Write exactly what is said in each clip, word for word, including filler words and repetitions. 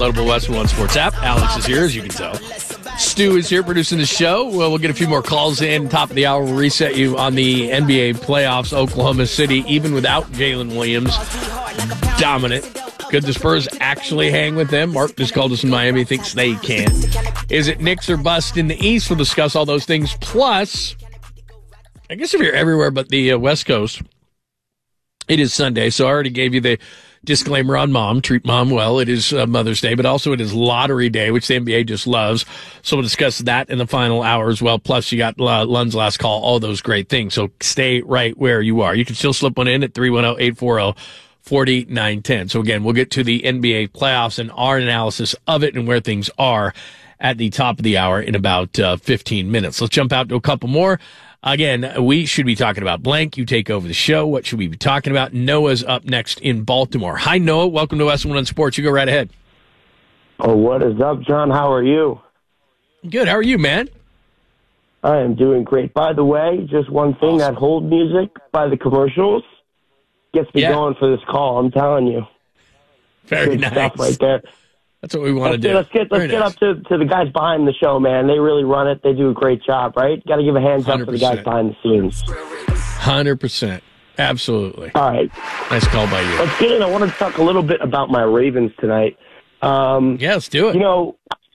downloadable Westwood One Sports app. Alex is here, as you can tell. Stu is here producing the show. Well, we'll get a few more calls in. Top of the hour, we'll reset you on the N B A playoffs. Oklahoma City, even without Jalen Williams, dominant. Could the Spurs actually hang with them? Mark just called us in Miami, thinks they can. Is it Knicks or bust in the East? We'll discuss all those things. Plus, I guess if you're everywhere but the uh, West Coast, it is Sunday, so I already gave you the disclaimer on mom. Treat mom well. It is uh, Mother's Day, but also it is Lottery Day, which the N B A just loves. So we'll discuss that in the final hour as well. Plus, you got uh, Lund's last call, all those great things. So stay right where you are. You can still slip one in at three one zero, eight four zero, four nine one zero. So again, we'll get to the N B A playoffs and our analysis of it and where things are at the top of the hour in about uh, fifteen minutes. Let's jump out to a couple more. Again, we should be talking about blank. You take over the show. What should we be talking about? Noah's up next in Baltimore. Hi, Noah. Welcome to Westwood One Sports. You go right ahead. Oh, what is up, John? How are you? Good. How are you, man? I am doing great. By the way, just one thing, awesome. That hold music by the commercials gets me yeah. going for this call. I'm telling you. Very Good nice. stuff right there. That's what we want let's to get, do. Let's get let's Very get nice. up to, to the guys behind the show, man. They really run it. They do a great job, right? Got to give a hands one hundred percent. up for the guys behind the scenes. one hundred percent. Absolutely. All right. Nice call by you. Let's get in. I want to talk a little bit about my Ravens tonight. Um, yeah, let's do it. You know,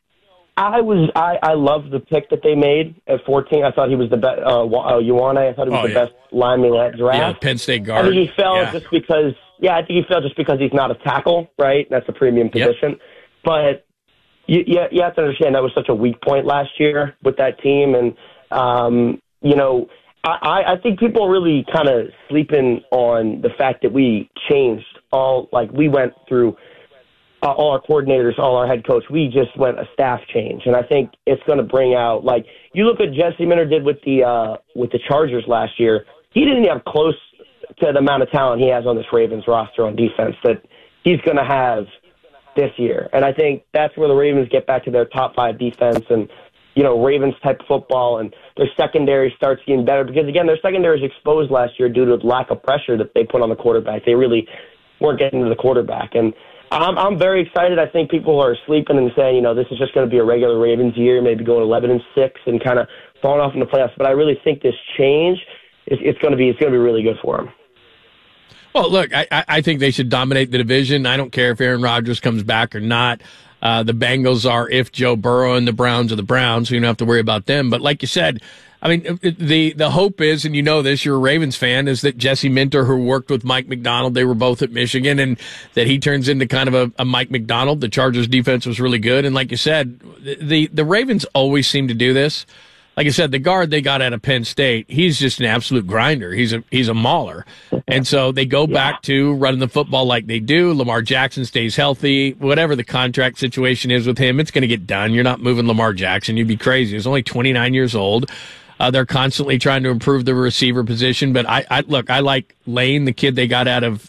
I was I, I loved the pick that they made at fourteen. I thought he was the best. Uh, uh, Ioane, I thought he was oh, the yeah. best lineman at draft. Yeah, Penn State guard. I think he fell yeah. just because. Yeah, I think he fell just because he's not a tackle, right? That's a premium position. Yep. But you, you, you have to understand that was such a weak point last year with that team, and um, you know, I, I think people are really kind of sleeping on the fact that we changed all. Like we went through uh, all our coordinators, all our head coach. We just went a staff change, and I think it's going to bring out. Like you look at Jesse Minter did with the uh, with the Chargers last year. He didn't have close to the amount of talent he has on this Ravens roster on defense that he's going to have this year. And I think that's where the Ravens get back to their top five defense and, you know, Ravens type football, and their secondary starts getting better because, again, their secondary is exposed last year due to the lack of pressure that they put on the quarterback. They really weren't getting to the quarterback. And I'm, I'm very excited. I think people are sleeping and saying, you know, this is just going to be a regular Ravens year, maybe going eleven and six and kind of falling off in the playoffs. But I really think this change is it's going to be it's going to be really good for them. Well, look, I, I think they should dominate the division. I don't care if Aaron Rodgers comes back or not. Uh, the Bengals are if Joe Burrow, and the Browns are the Browns, so you don't have to worry about them. But like you said, I mean, the the hope is, and you know this, you're a Ravens fan, is that Jesse Minter, who worked with Mike McDonald, they were both at Michigan, and that he turns into kind of a, a Mike McDonald. The Chargers defense was really good. And like you said, the, the Ravens always seem to do this. Like I said, the guard they got out of Penn State, he's just an absolute grinder. He's a he's a mauler. And so they go yeah. back to running the football like they do. Lamar Jackson stays healthy. Whatever the contract situation is with him, it's going to get done. You're not moving Lamar Jackson. You'd be crazy. He's only twenty-nine years old. Uh, they're constantly trying to improve the receiver position. But I, I look, I like Lane, the kid they got out of